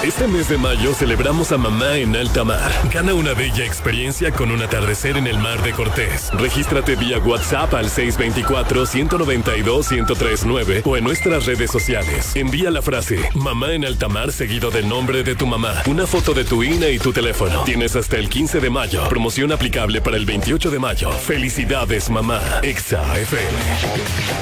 Este mes de mayo celebramos a mamá en alta mar. Gana una bella experiencia con un atardecer en el mar de Cortés. Regístrate vía WhatsApp al 624-192-1039 o en nuestras redes sociales. Envía la frase mamá en alta mar seguido del nombre de tu mamá, una foto de tu INE y tu teléfono. Tienes hasta el 15 de mayo. Promoción aplicable para el 28 de mayo. Felicidades, mamá. Exa FM.